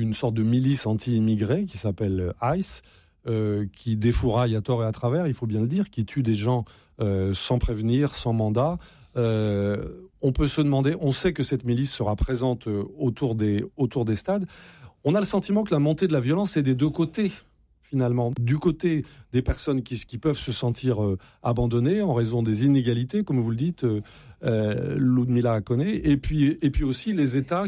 une sorte de milice anti-immigrés qui s'appelle ICE, qui défouraille à tort et à travers, il faut bien le dire, qui tue des gens sans prévenir, sans mandat. On peut se demander, on sait que cette milice sera présente autour des stades. On a le sentiment que la montée de la violence est des deux côtés, finalement. Du côté des personnes qui peuvent se sentir abandonnées en raison des inégalités, comme vous le dites, Ludmila Akoné, et puis aussi les États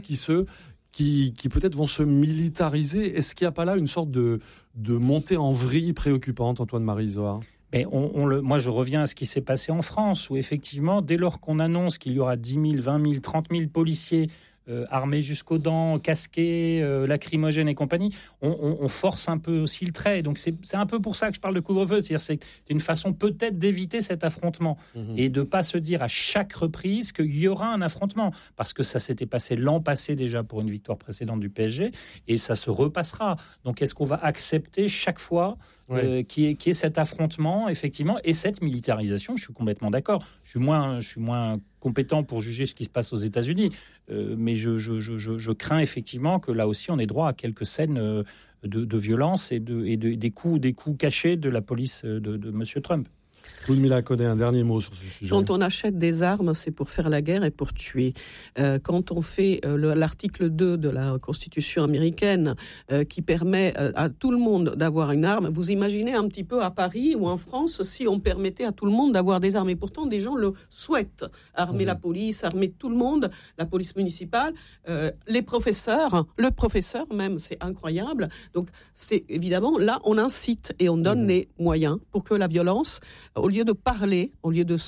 qui peut-être vont se militariser. Est-ce qu'il n'y a pas là une sorte de montée en vrille préoccupante, Antoine-Marie Isoard ? Mais moi, je reviens à ce qui s'est passé en France, où effectivement, dès lors qu'on annonce qu'il y aura 10 000, 20 000, 30 000 policiers armés jusqu'aux dents, casqués, lacrymogènes et compagnie, on force un peu aussi le trait. Donc c'est un peu pour ça que je parle de couvre-feu. C'est-à-dire c'est une façon peut-être d'éviter cet affrontement et de ne pas se dire à chaque reprise qu'il y aura un affrontement. Parce que ça s'était passé l'an passé déjà pour une victoire précédente du PSG et ça se repassera. Donc est-ce qu'on va accepter chaque fois qu'il y ait cet affrontement, effectivement, et cette militarisation? Je suis complètement d'accord. Je suis moins compétent pour juger ce qui se passe aux États-Unis, mais je crains effectivement que là aussi on ait droit à quelques scènes de violence et des coups cachés de la police de M. Trump. Ludmila Akoné, un dernier mot sur ce sujet. Quand on achète des armes, c'est pour faire la guerre et pour tuer. Quand on fait l'article 2 de la Constitution américaine qui permet à tout le monde d'avoir une arme, vous imaginez un petit peu à Paris ou en France si on permettait à tout le monde d'avoir des armes. Et pourtant, des gens le souhaitent. Armer la police, armer tout le monde, la police municipale, les professeurs, le professeur même, c'est incroyable. Donc, c'est évidemment, là, on incite et on donne les moyens pour que la violence, au lieu de parler, au lieu de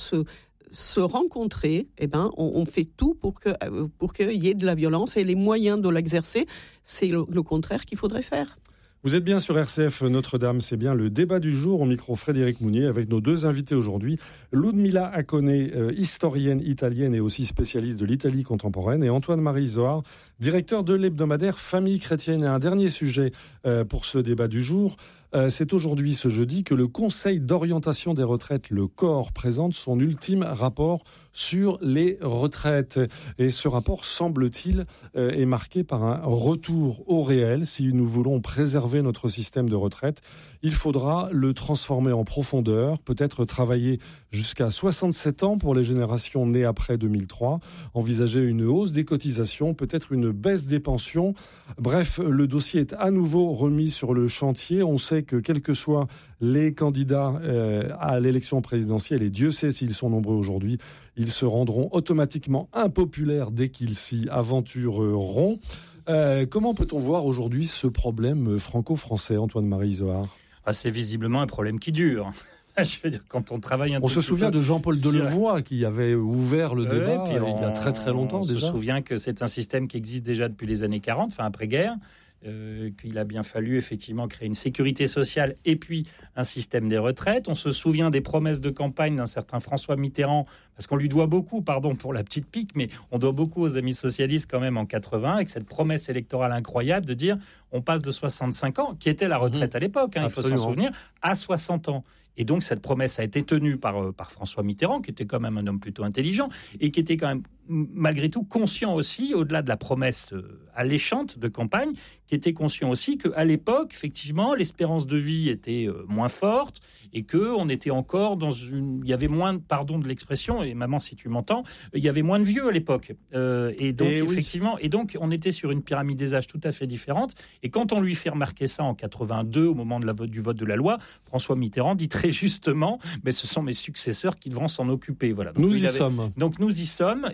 se rencontrer, on fait tout pour qu'il y ait de la violence et les moyens de l'exercer, c'est le contraire qu'il faudrait faire. Vous êtes bien sur RCF Notre-Dame, c'est bien le débat du jour au micro Frédéric Mounier avec nos deux invités aujourd'hui, Ludmila Akoné, historienne italienne et aussi spécialiste de l'Italie contemporaine, et Antoine-Marie Isoard, directeur de l'hebdomadaire Famille chrétienne. Et un dernier sujet pour ce débat du jour. C'est aujourd'hui, ce jeudi, que le Conseil d'orientation des retraites, le COR, présente son ultime rapport sur les retraites. Et ce rapport, semble-t-il, est marqué par un retour au réel. Si nous voulons préserver notre système de retraite, il faudra le transformer en profondeur, peut-être travailler jusqu'à 67 ans pour les générations nées après 2003, envisager une hausse des cotisations, peut-être une baisse des pensions. Bref, le dossier est à nouveau remis sur le chantier. On sait que quels que soient les candidats à l'élection présidentielle, et Dieu sait s'ils sont nombreux aujourd'hui, ils se rendront automatiquement impopulaires dès qu'ils s'y aventureront. Comment peut-on voir aujourd'hui ce problème franco-français, Antoine-Marie Isoard ? C'est visiblement un problème qui dure. Je veux dire, quand on travaille on se souvient de Jean-Paul Delevoye qui avait ouvert le débat il y a très très longtemps déjà. On se souvient que c'est un système qui existe déjà depuis les années 40, enfin après-guerre, qu'il a bien fallu effectivement créer une sécurité sociale et puis un système des retraites. On se souvient des promesses de campagne d'un certain François Mitterrand, parce qu'on lui doit beaucoup, pardon pour la petite pique, mais on doit beaucoup aux amis socialistes quand même en 80, avec cette promesse électorale incroyable de dire on passe de 65 ans, qui était la retraite à l'époque, il faut s'en souvenir, à 60 ans. Et donc, cette promesse a été tenue par François Mitterrand, qui était quand même un homme plutôt intelligent et qui était quand même, malgré tout, conscient aussi, au-delà de la promesse alléchante de campagne, qui était conscient aussi qu'à l'époque, effectivement, l'espérance de vie était moins forte et qu'on était encore dans une... Il y avait moins, pardon de l'expression, et maman, si tu m'entends, il y avait moins de vieux à l'époque. Et donc, effectivement, et donc, on était sur une pyramide des âges tout à fait différente. Et quand on lui fait remarquer ça en 82, au moment du vote de la loi, François Mitterrand dit très justement, mais ce sont mes successeurs qui devront s'en occuper. Voilà. Donc, nous y sommes. Donc nous y sommes.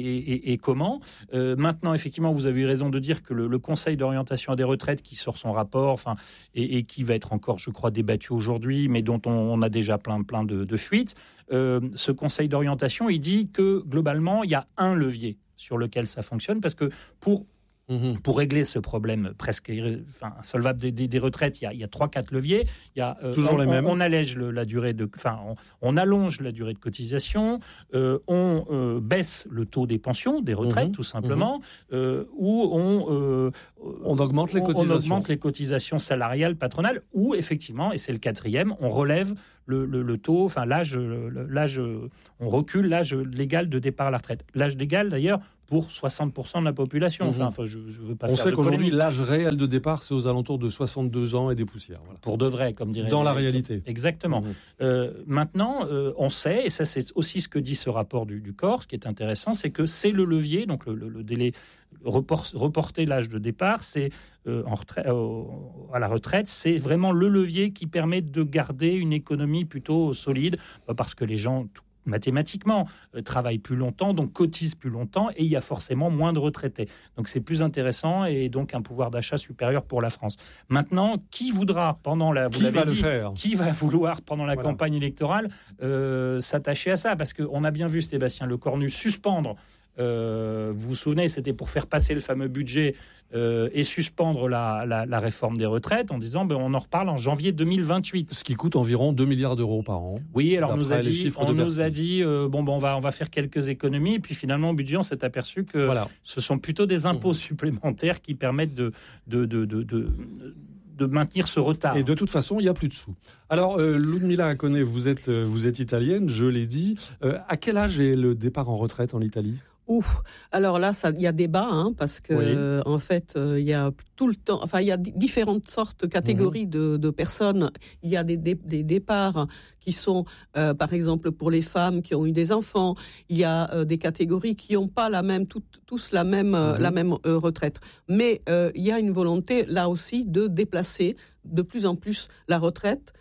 Et comment maintenant, effectivement, vous avez eu raison de dire que le Conseil d'orientation des retraites qui sort son rapport, et qui va être encore, je crois, débattu aujourd'hui, mais dont on a déjà plein de fuites. Ce Conseil d'orientation, il dit que globalement, il y a un levier sur lequel ça fonctionne, parce que pour régler ce problème presque insolvable des retraites, il y a 3-4 leviers. Il y a, toujours les mêmes. On allège la durée on allonge la durée de cotisation, on baisse le taux des pensions, des retraites, tout simplement, ou on augmente les cotisations. On augmente les cotisations salariales patronales, ou effectivement, et c'est le 4e, on relève le taux, l'âge, on recule l'âge légal de départ à la retraite. L'âge légal, d'ailleurs, pour 60% de la population. Enfin, je veux pas On faire sait de qu'aujourd'hui, polémique. l'âge réel de départ, c'est aux alentours de 62 ans et des poussières. Voilà. Pour de vrai, comme dirait... Dans la réalité. Exactement. Maintenant, on sait, et ça c'est aussi ce que dit ce rapport du corps, ce qui est intéressant, c'est que c'est le levier, donc le délai, reporter l'âge de départ, c'est à la retraite, c'est vraiment le levier qui permet de garder une économie plutôt solide, parce que les gens... mathématiquement, travaillent plus longtemps, donc cotisent plus longtemps, et il y a forcément moins de retraités. Donc c'est plus intéressant et donc un pouvoir d'achat supérieur pour la France. Maintenant, qui voudra, pendant la... Qui va vouloir, pendant la campagne électorale, s'attacher à ça? Parce qu'on a bien vu Sébastien Lecornu suspendre, vous vous souvenez, c'était pour faire passer le fameux budget et suspendre la réforme des retraites en disant on en reparle en janvier 2028. Ce qui coûte environ 2 milliards d'euros par an. Oui, alors on nous a dit on va faire quelques économies, et puis finalement au budget on s'est aperçu que ce sont plutôt des impôts supplémentaires qui permettent de maintenir ce retard. Et de toute façon, il n'y a plus de sous. Alors, Ludmila Acone, vous êtes italienne, je l'ai dit. À quel âge est le départ en retraite en Italie ? Alors là, il y a débat, parce que en fait, il y a tout le temps, il y a différentes sortes, catégories de personnes. Il y a des départs qui sont, par exemple, pour les femmes qui ont eu des enfants. Il y a des catégories qui n'ont pas tous la même retraite. Mais il y a une volonté là aussi de déplacer de plus en plus la retraite.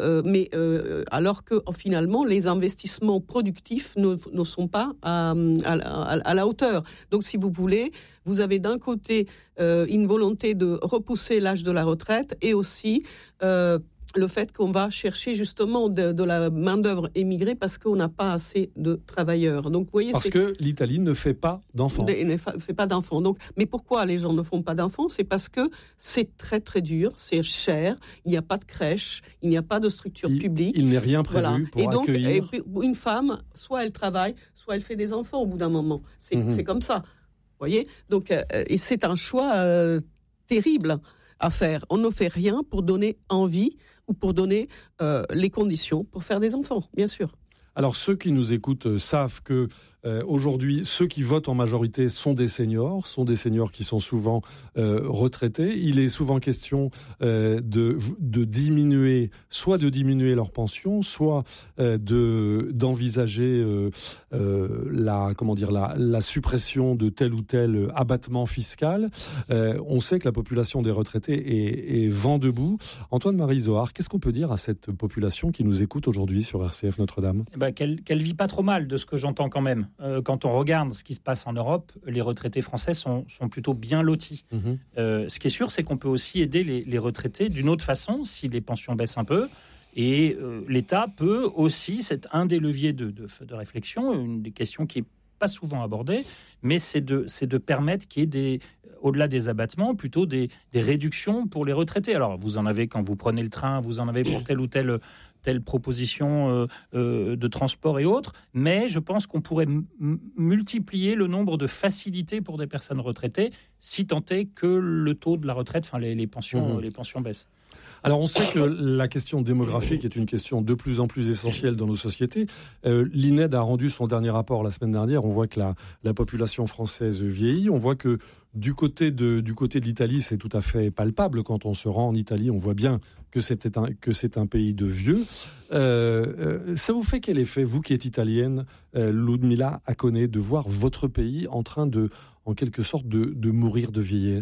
Alors que finalement les investissements productifs ne sont pas à la hauteur. Donc si vous voulez, vous avez d'un côté une volonté de repousser l'âge de la retraite et aussi le fait qu'on va chercher justement de la main-d'œuvre émigrée parce qu'on n'a pas assez de travailleurs. Donc, vous voyez, que l'Italie ne fait pas d'enfants. Ne fait pas d'enfants. Donc, mais pourquoi les gens ne font pas d'enfants ? C'est parce que c'est très très dur, c'est cher, il n'y a pas de crèche, il n'y a pas de structure publique. Il n'est rien prévu pour accueillir. Et puis, une femme, soit elle travaille, soit elle fait des enfants au bout d'un moment. C'est comme ça. Vous voyez ? Donc, et c'est un choix terrible à faire. On ne fait rien pour donner envie ou pour donner les conditions pour faire des enfants, bien sûr. Alors, ceux qui nous écoutent savent que aujourd'hui, ceux qui votent en majorité sont des seniors qui sont souvent retraités. Il est souvent question de diminuer leur pension, soit d'envisager la suppression de tel ou tel abattement fiscal. On sait que la population des retraités est vent debout. Antoine-Marie Zohar, qu'est-ce qu'on peut dire à cette population qui nous écoute aujourd'hui sur RCF Notre-Dame ? Qu'elle vit pas trop mal, de ce que j'entends quand même. Quand on regarde ce qui se passe en Europe, les retraités français sont plutôt bien lotis. Ce qui est sûr, c'est qu'on peut aussi aider les retraités d'une autre façon, si les pensions baissent un peu. Et l'État peut aussi, c'est un des leviers de réflexion, une des questions qui n'est pas souvent abordée, mais c'est de permettre qu'il y ait au-delà des abattements, plutôt des réductions pour les retraités. Alors, vous en avez quand vous prenez le train, vous en avez pour telle ou telle proposition de transport et autres, mais je pense qu'on pourrait multiplier le nombre de facilités pour des personnes retraitées, si tant est que le taux de la retraite, les pensions baissent. Alors on sait que la question démographique est une question de plus en plus essentielle dans nos sociétés. L'INED a rendu son dernier rapport la semaine dernière. On voit que la population française vieillit. On voit que du côté de l'Italie, c'est tout à fait palpable. Quand on se rend en Italie, on voit bien que c'est un pays de vieux. Ça vous fait quel effet, vous qui êtes italienne, Ludmila Acone, de voir votre pays en train en quelque sorte, de mourir de vieillesse ?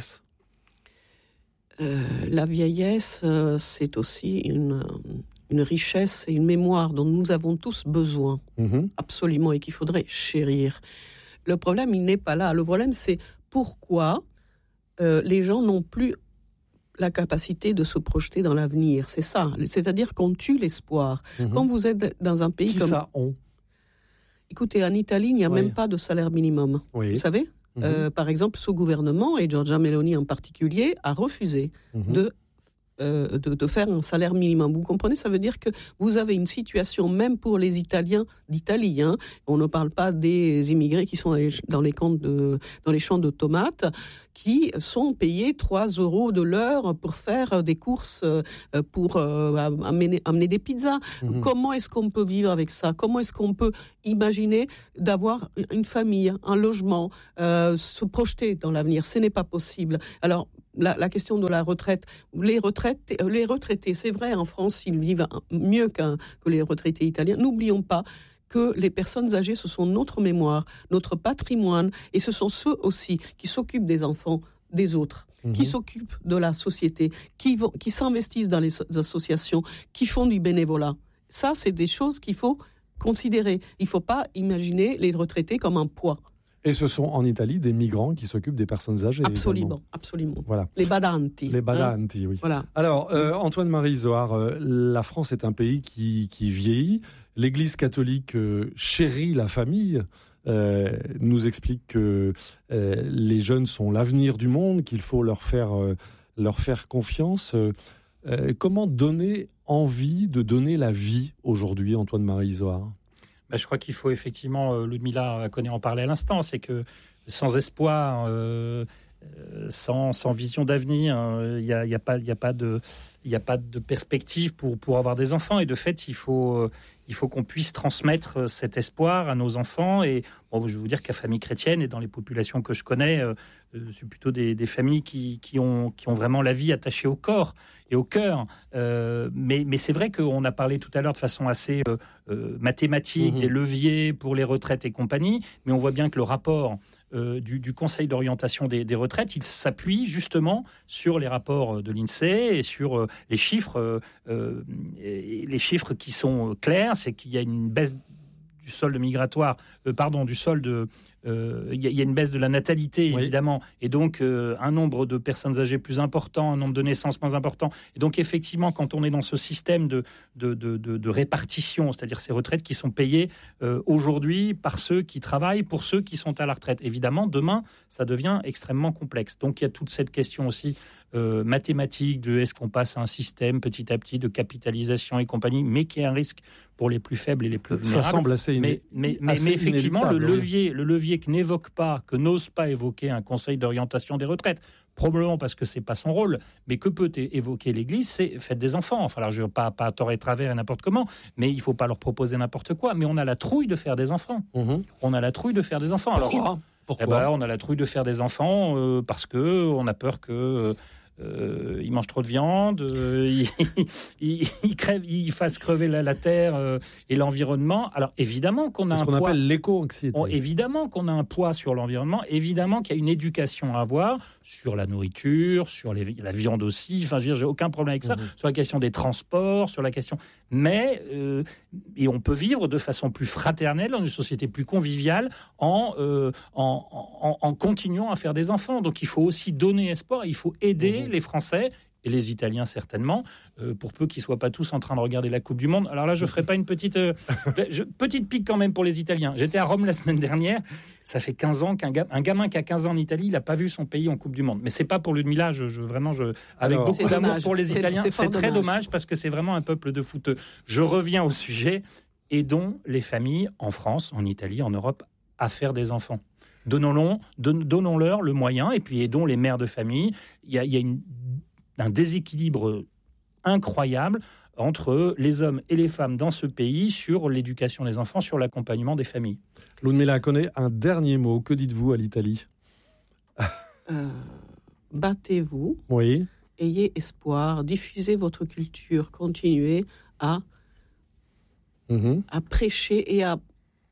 La vieillesse, c'est aussi une richesse et une mémoire dont nous avons tous besoin, absolument, et qu'il faudrait chérir. Le problème, il n'est pas là. Le problème, c'est pourquoi les gens n'ont plus la capacité de se projeter dans l'avenir. C'est ça. C'est-à-dire qu'on tue l'espoir. Quand vous êtes dans un pays comme... ça, on ? Écoutez, en Italie, il n'y a même pas de salaire minimum. Vous savez ? Par exemple, ce gouvernement, et Giorgia Meloni en particulier, a refusé de de faire un salaire minimum. Vous comprenez, ça veut dire que vous avez une situation, même pour les Italiens d'Italie, hein, on ne parle pas des immigrés qui sont dans les champs de tomates, qui sont payés 3 € de l'heure pour faire des courses, pour amener des pizzas. Mmh. Comment est-ce qu'on peut vivre avec ça? Comment est-ce qu'on peut imaginer d'avoir une famille, un logement, se projeter dans l'avenir? Ce n'est pas possible. Alors, la question de la retraite, les retraités, c'est vrai, en France, ils vivent mieux que les retraités italiens. N'oublions pas que les personnes âgées, ce sont notre mémoire, notre patrimoine, et ce sont ceux aussi qui s'occupent des enfants des autres, qui s'occupent de la société, qui s'investissent dans les associations, qui font du bénévolat. Ça, c'est des choses qu'il faut considérer. Il ne faut pas imaginer les retraités comme un poids. Et ce sont en Italie des migrants qui s'occupent des personnes âgées. Absolument. Voilà. Les badanti. Oui. Voilà. Alors, Antoine-Marie Zohar, la France est un pays qui vieillit. L'Église catholique chérit la famille, nous explique que les jeunes sont l'avenir du monde, qu'il faut leur faire confiance. Comment donner envie de donner la vie aujourd'hui, Antoine-Marie Zohar? Je crois qu'il faut effectivement, Ludmila Coney en parlait à l'instant, c'est que sans espoir, sans vision d'avenir, il n'y a pas de perspective pour avoir des enfants. Et de fait, il faut qu'on puisse transmettre cet espoir à nos enfants. Et bon, je vais vous dire qu'à famille chrétienne et dans les populations que je connais, c'est plutôt des familles qui ont vraiment la vie attachée au corps et au cœur. Mais c'est vrai qu'on a parlé tout à l'heure de façon assez mathématique des leviers pour les retraites et compagnie, mais on voit bien que le rapport du Conseil d'orientation des retraites, il s'appuie justement sur les rapports de l'INSEE et sur les chiffres qui sont clairs. C'est qu'il y a une baisse du solde migratoire, il y a une baisse de la natalité, évidemment, et donc un nombre de personnes âgées plus important, un nombre de naissances moins important. Et donc, effectivement, quand on est dans ce système de répartition, c'est-à-dire ces retraites qui sont payées aujourd'hui par ceux qui travaillent pour ceux qui sont à la retraite, évidemment, demain, ça devient extrêmement complexe. Donc, il y a toute cette question aussi mathématique de est-ce qu'on passe à un système petit à petit de capitalisation et compagnie, mais qui est un risque pour les plus faibles et les plus vulnérables. Ça semble assez mais effectivement, le levier que n'ose pas évoquer un conseil d'orientation des retraites, probablement parce que c'est pas son rôle, mais que peut évoquer l'Église, c'est faites des enfants. Enfin, alors je veux pas à tort et travers et n'importe comment, mais il faut pas leur proposer n'importe quoi. Mais on a la trouille de faire des enfants. On a la trouille de faire des enfants. Pourquoi on a la trouille de faire des enfants parce que on a peur que ils mangent trop de viande, ils fassent crever la terre et l'environnement. Alors évidemment qu'on a c'est ce qu'on appelle l'éco-anxiété. Évidemment qu'on a un poids sur l'environnement. Évidemment qu'il y a une éducation à avoir sur la nourriture, sur la viande aussi. Enfin, j'ai aucun problème avec ça. Sur la question des transports, sur la question. Mais et on peut vivre de façon plus fraternelle dans une société plus conviviale en continuant à faire des enfants. Donc il faut aussi donner espoir. Il faut aider les Français et les Italiens certainement, pour peu qu'ils ne soient pas tous en train de regarder la Coupe du Monde. Alors là, je ne ferai pas une petite pique quand même pour les Italiens. J'étais à Rome la semaine dernière. Ça fait 15 ans qu'un gamin qui a 15 ans en Italie, il n'a pas vu son pays en Coupe du Monde. Mais ce n'est pas pour Ludmila, avec beaucoup d'amour pour les Italiens. C'est très dommage parce que c'est vraiment un peuple de footeux. Je reviens au sujet. Aidons les familles en France, en Italie, en Europe, à faire des enfants. Donnons-leur le moyen et puis aidons les mères de famille. Il y a un déséquilibre incroyable entre les hommes et les femmes dans ce pays sur l'éducation des enfants, sur l'accompagnement des familles. Ludmila Coney, un dernier mot. Que dites-vous à l'Italie ? Battez-vous. Oui. Ayez espoir. Diffusez votre culture. Continuez à prêcher et à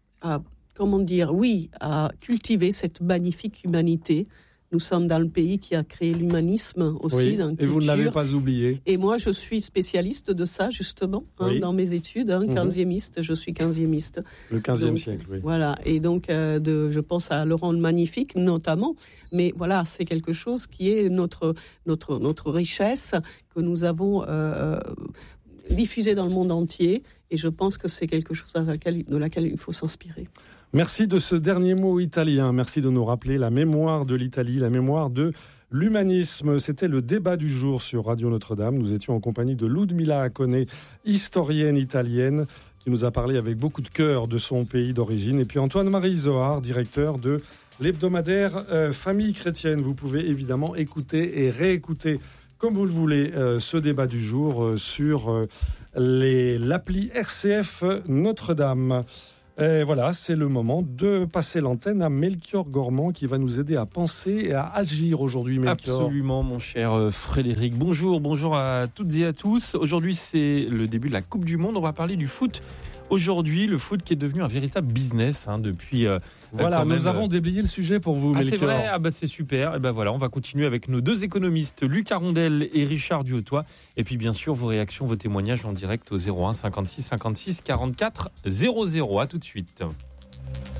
cultiver cette magnifique humanité. Nous sommes dans le pays qui a créé l'humanisme aussi. Dans et vous ne l'avez pas oublié. Et moi, je suis spécialiste de ça, justement, dans mes études. 15e, je suis 15e. Le 15e siècle, oui. Voilà, et donc, je pense à Laurent le Magnifique, notamment. Mais voilà, c'est quelque chose qui est notre richesse, que nous avons diffusée dans le monde entier. Et je pense que c'est quelque chose de laquelle il faut s'inspirer. Merci de ce dernier mot italien. Merci de nous rappeler la mémoire de l'Italie, la mémoire de l'humanisme. C'était le débat du jour sur Radio Notre-Dame. Nous étions en compagnie de Ludmila Acone, historienne italienne, qui nous a parlé avec beaucoup de cœur de son pays d'origine. Et puis Antoine-Marie Zohar, directeur de l'hebdomadaire Famille chrétienne. Vous pouvez évidemment écouter et réécouter, comme vous le voulez, ce débat du jour sur l'appli RCF Notre-Dame. Et voilà, c'est le moment de passer l'antenne à Melchior Gormand qui va nous aider à penser et à agir aujourd'hui, Melchior. Absolument, mon cher Frédéric. Bonjour à toutes et à tous. Aujourd'hui, c'est le début de la Coupe du Monde. On va parler du foot. Aujourd'hui, le foot qui est devenu un véritable business depuis... Voilà, nous avons déblayé le sujet pour vous, Melchior. C'est vrai, c'est super. Et voilà, on va continuer avec nos deux économistes, Luc Arondel et Richard Duhautois. Et puis bien sûr, vos réactions, vos témoignages en direct au 01 56 56 44 00. À tout de suite.